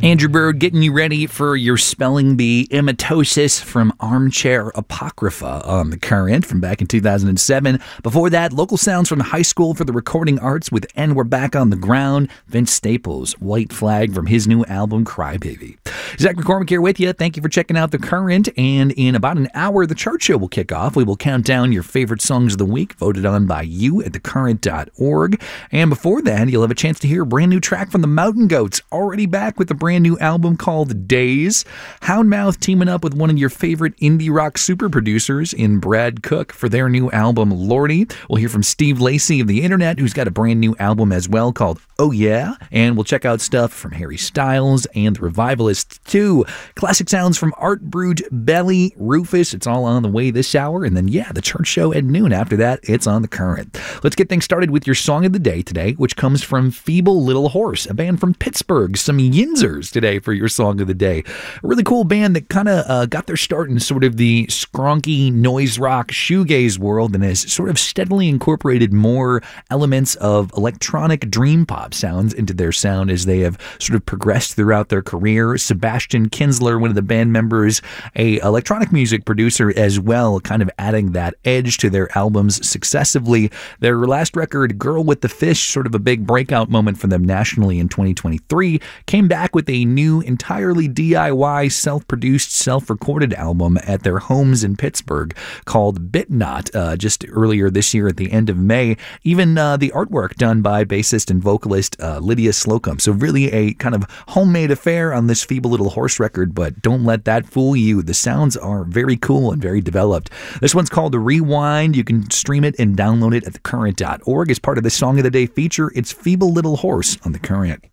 Andrew Bird getting you ready for your spelling bee, Emetosis from Armchair Apocrypha on The Current from back in 2007. Before that, local sounds from the High School for the Recording Arts with And We're Back on the Ground. Vince Staples, White Flag from his new album, Crybaby. Zach McCormick here with you. Thank you for checking out The Current. And in about an hour, the chart show will kick off. We will count down your favorite songs of the week, voted on by you at thecurrent.org. And before that, you'll have a chance to hear a brand new track from the Mountain Goats, already back with a brand new album called Days. Houndmouth teaming up with one of your favorite indie rock super producers in Brad Cook for their new album, Lordy. We'll hear from Steve Lacy of The Internet, who's got a brand new album as well called Oh Yeah. And we'll check out stuff from Harry Styles and the Revivalists too. Classic sounds from Art Brute, Belly, Rufus. It's all on the way this hour. And then, the chart show at noon. After that, it's on The Current. Let's get things started with your song of the day today, which comes from Feeble Little Horse, a band from Pittsburgh. Some Yinzers today for your song of the day. A really cool band that kind of got their start in sort of the skronky noise rock shoegaze world and has sort of steadily incorporated more elements of electronic dream pop sounds into their sound as they have sort of progressed throughout their career. Sebastian Kinsler, one of the band members, a electronic music producer as well, kind of adding that edge to their albums successively. Their last record, Girl with the Fish, sort of a big breakout moment for them nationally in 2023, came back with a new entirely DIY, self-produced, self-recorded album at their homes in Pittsburgh called Bitnot, just earlier this year at the end of May. Even the artwork done by bassist and vocalist Lydia Slocum. So really a kind of homemade affair on this Feeble Little Horse record, but don't let that fool you. The sounds are very cool and very developed. This one's called Rewind. You can stream it and download it at thecurrent.org as part of the Song of the Day feature. It's Feeble Little Horse on The Current.